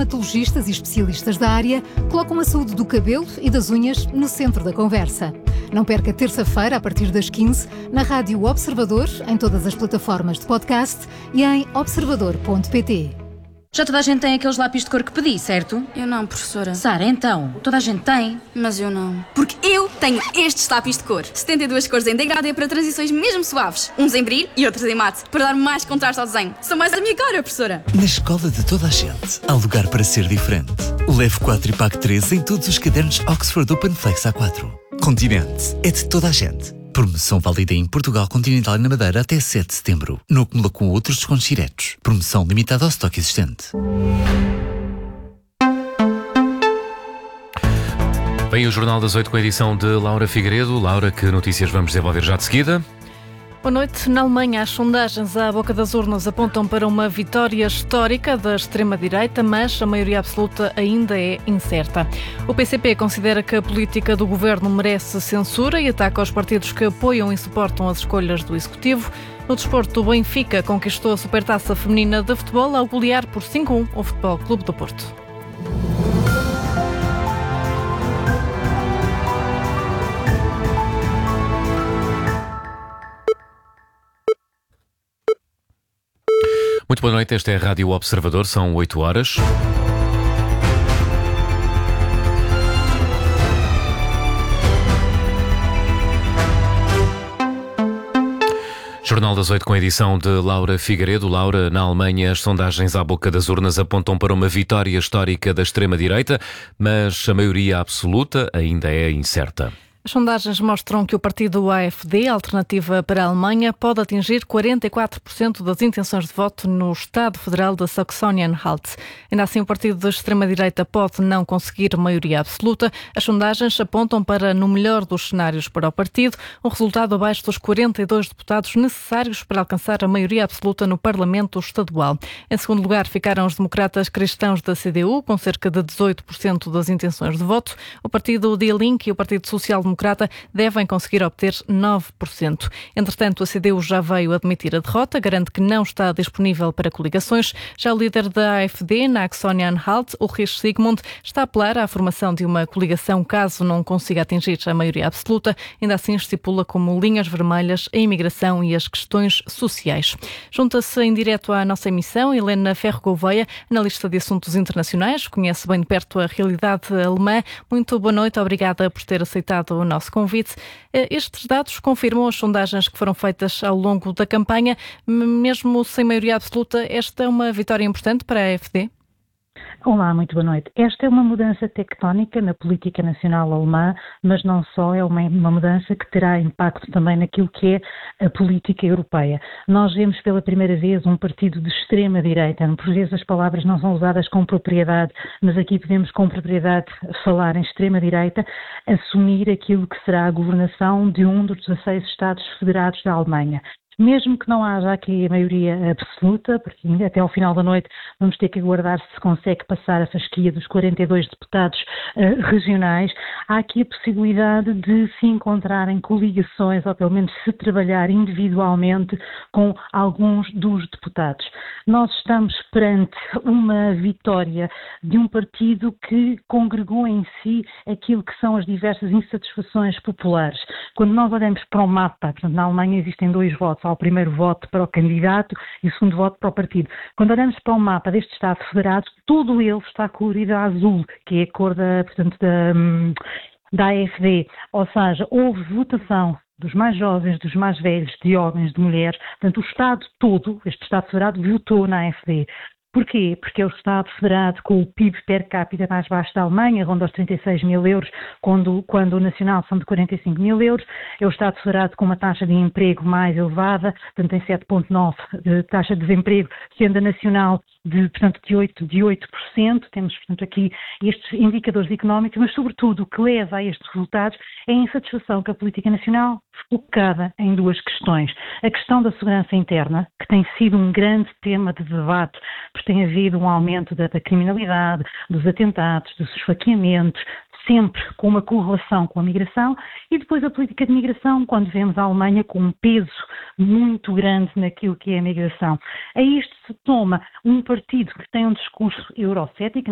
dermatologistas e especialistas da área colocam a saúde do cabelo e das unhas no centro da conversa. Não perca terça-feira, a partir das 15, na Rádio Observador, em todas as plataformas de podcast e em observador.pt. Já toda a gente tem aqueles lápis de cor que pedi, certo? Eu não, professora. Sara, então, toda a gente tem. Mas eu não. Porque eu tenho estes lápis de cor. 72 cores em degradê para transições mesmo suaves. Uns em brilho e outros em mate, para dar mais contraste ao desenho. São mais a minha cara, professora. Na escola de toda a gente, há lugar para ser diferente. Leve 4 e pague 3 em todos os cadernos Oxford Open Flex A4. Continente é de toda a gente. Promoção válida em Portugal Continental e na Madeira até 7 de setembro. Não acumula com outros descontos diretos. Promoção limitada ao estoque existente. Vem o Jornal das 8 com a edição de Laura Figueiredo. Laura, que notícias vamos desenvolver já de seguida? Boa noite. Na Alemanha, as sondagens à boca das urnas apontam para uma vitória histórica da extrema-direita, mas a maioria absoluta ainda é incerta. O PCP considera que a política do governo merece censura e ataca os partidos que apoiam e suportam as escolhas do Executivo. No desporto, o Benfica conquistou a Supertaça Feminina de Futebol ao golear por 5-1 o Futebol Clube do Porto. Muito boa noite, esta é a Rádio Observador, são 8 horas. Jornal das 8 com a edição de Laura Figueiredo. Laura, na Alemanha, as sondagens à boca das urnas apontam para uma vitória histórica da extrema-direita, mas a maioria absoluta ainda é incerta. As sondagens mostram que o partido AfD, Alternativa para a Alemanha, pode atingir 44% das intenções de voto no Estado Federal da Saxônia-Anhalt. Ainda assim, o partido da extrema-direita pode não conseguir maioria absoluta. As sondagens apontam para, no melhor dos cenários para o partido, um resultado abaixo dos 42 deputados necessários para alcançar a maioria absoluta no Parlamento Estadual. Em segundo lugar, ficaram os democratas cristãos da CDU, com cerca de 18% das intenções de voto. O partido Die Linke e o Partido Social Democrata devem conseguir obter 9%. Entretanto, a CDU já veio admitir a derrota, garante que não está disponível para coligações. Já o líder da AfD, na Saxônia-Anhalt, Ulrich Sigmund, está a apelar à formação de uma coligação caso não consiga atingir a maioria absoluta. Ainda assim, estipula como linhas vermelhas a imigração e as questões sociais. Junta-se em direto à nossa emissão Helena Ferro Gouveia, analista de assuntos internacionais, conhece bem de perto a realidade alemã. Muito boa noite, obrigada por ter aceitado o nosso convite. Estes dados confirmam as sondagens que foram feitas ao longo da campanha. Mesmo sem maioria absoluta, esta é uma vitória importante para a AfD? Olá, muito boa noite. Esta é uma mudança tectónica na política nacional alemã, mas não só, é uma mudança que terá impacto também naquilo que é a política europeia. Nós vemos pela primeira vez um partido de extrema-direita, por vezes as palavras não são usadas com propriedade, mas aqui podemos com propriedade falar em extrema-direita, assumir aquilo que será a governação de um dos 16 Estados Federados da Alemanha. Mesmo que não haja aqui a maioria absoluta, porque até ao final da noite vamos ter que aguardar se consegue passar a fasquia dos 42 deputados regionais, há aqui a possibilidade de se encontrarem coligações, ou pelo menos se trabalhar individualmente com alguns dos deputados. Nós estamos perante uma vitória de um partido que congregou em si aquilo que são as diversas insatisfações populares. Quando nós olhamos para o mapa, portanto, na Alemanha existem 2 votos. Há o primeiro voto para o candidato e o segundo voto para o partido. Quando olhamos para o mapa deste Estado Federado, todo ele está colorido a azul, que é a cor da AfD. Ou seja, houve votação dos mais jovens, dos mais velhos, de homens, de mulheres. Portanto, o Estado todo, este Estado Federado, votou na AfD. Porquê? Porque é o Estado Federado com o PIB per capita mais baixo da Alemanha, ronda os 36 mil euros, quando o nacional são de 45 mil euros. É o Estado Federado com uma taxa de emprego mais elevada, portanto tem 7,9% de taxa de desemprego, sendo a nacional de 8%. Temos, portanto, aqui estes indicadores económicos, mas, sobretudo, o que leva a estes resultados é a insatisfação com a política nacional, focada em 2 questões. A questão da segurança interna, que tem sido um grande tema de debate, porque tem havido um aumento da criminalidade, dos atentados, dos esfaqueamentos, sempre com uma correlação com a migração, e depois a política de migração, quando vemos a Alemanha com um peso muito grande naquilo que é a migração. A isto se toma um partido que tem um discurso eurocético,